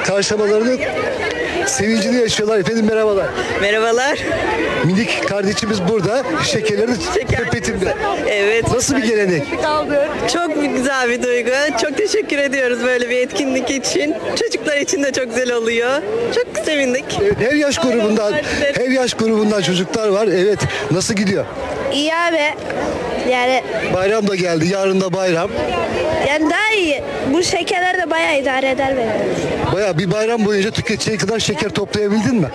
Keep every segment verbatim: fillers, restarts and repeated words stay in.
karşılamalarını sevincini yaşıyorlar. Efendim merhabalar. Merhabalar. Minik kardeşimiz burada. Şekerleri pepetimde. Evet. Nasıl bir gelenek? Çok güzel bir duygu. Çok teşekkür ediyoruz böyle bir etkinlik için. Çocuklar için de çok güzel oluyor. Çok sevindik. Evet, her yaş grubundan, her yaş grubundan çocuklar var. Evet. Nasıl gidiyor? İyi abi. Yani Bayram da geldi. Yarın da bayram. yani daha iyi. Bu şekerler de bayağı idare eder beni. Bayağı bir bayram boyunca tüketeceği kadar şeker toplayabildin mi?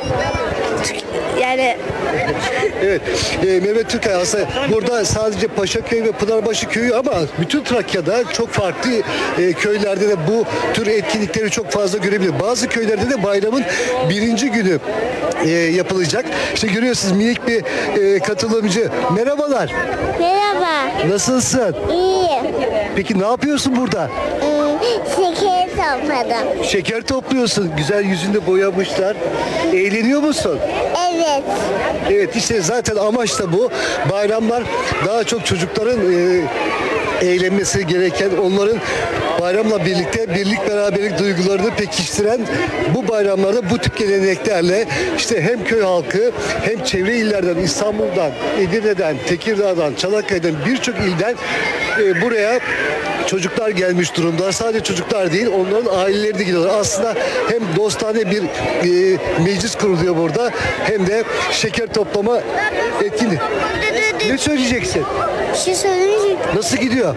Yani Evet. E, Mehmet Türkay aslında burada sadece Paşaköy ve Pınarbaşı köyü ama bütün Trakya'da çok farklı e, köylerde de bu tür etkinlikleri çok fazla görebilir. Bazı köylerde de bayramın birinci günü e, yapılacak. İşte görüyorsunuz minik bir e, katılımcı. Merhabalar. Merhaba, Nasılsın? iyiyim. Peki ne yapıyorsun burada? Hmm, şeker topladım. Şeker topluyorsun. Güzel yüzünde boyamışlar. Eğleniyor musun? Evet, Evet işte zaten amaç da bu. Bayramlar daha çok çocukların e, eğlenmesi gereken, onların bayramla birlikte birlik beraberlik duygularını pekiştiren bu bayramlarda bu tip geleneklerle işte hem köy halkı hem çevre illerden, İstanbul'dan, Edirne'den, Tekirdağ'dan, Çanakkale'den birçok ilden e, buraya çocuklar gelmiş durumda. Sadece çocuklar değil, onların aileleri de gidiyorlar. Aslında hem dostane bir e, meclis kuruluyor burada hem de şeker toplama etkinliği. Ne söyleyeceksin? bir şey söyleyecek. Nasıl gidiyor?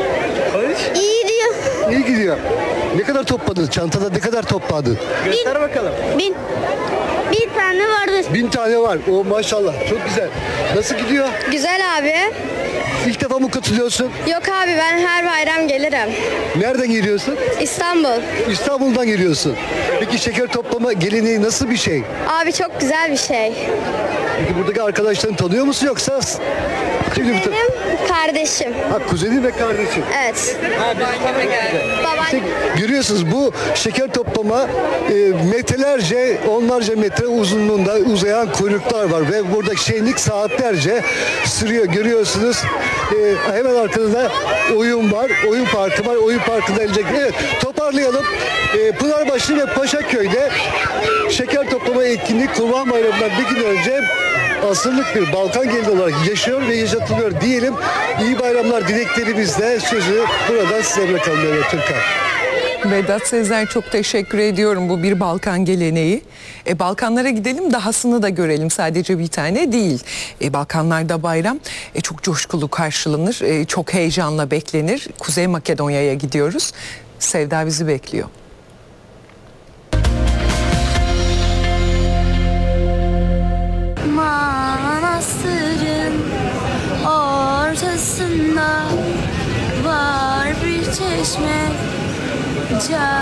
İyi diyor. İyi gidiyor. Ne kadar topladın? Çantada ne kadar topladın? Göster bakalım. Bin, bir tane vardır. Bin tane var. O maşallah. Çok güzel. Nasıl gidiyor? güzel abi. İlk defa mı katılıyorsun? Yok abi ben her bayram gelirim. Nereden geliyorsun? İstanbul. İstanbul'dan geliyorsun. Peki şeker toplama geleneği nasıl bir şey? Abi çok güzel bir şey. Peki buradaki arkadaşlarını tanıyor musun yoksa? Şimdi bir ta- Benim kardeşim. Ha, kuzenin ve kardeşin. Evet. İşte Babaannem. görüyorsunuz bu şeker toplama e, metrelerce, onlarca metre uzunluğunda uzayan kuyruklar var ve buradaki şenlik saatlerce sürüyor. Görüyorsunuz e, hemen arkada oyun var, oyun parkı var. Oyun parkında gelecek. Evet, toparlayalım. E, Pınarbaşı ve Paşaköy'de şeker toplama etkinliği Kurban Bayramı'ndan bir gün önce asırlık bir Balkan geleneği olarak yaşıyor ve yaşatılıyor diyelim. İyi bayramlar dileklerimizle sözü buradan size bırakalım Mehmet Türkay. Vedat Sezer çok teşekkür ediyorum. Bu bir Balkan geleneği. E, Balkanlara gidelim, dahasını da görelim. Sadece bir tane değil. E, Balkanlarda bayram e, çok coşkulu karşılanır. E, çok heyecanla beklenir. Kuzey Makedonya'ya gidiyoruz. Sevda bizi bekliyor. Manastırın ortasında var bir çeşme.